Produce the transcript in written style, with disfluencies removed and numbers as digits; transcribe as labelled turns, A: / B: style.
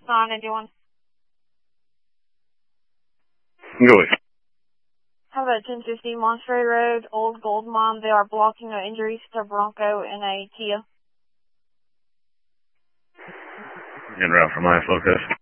A: 991.
B: Go ahead.
A: How about 1050 Monterey Road, Old Gold Mine? They are blocking no injuries to Bronco and a Kia.
B: En route for my focus.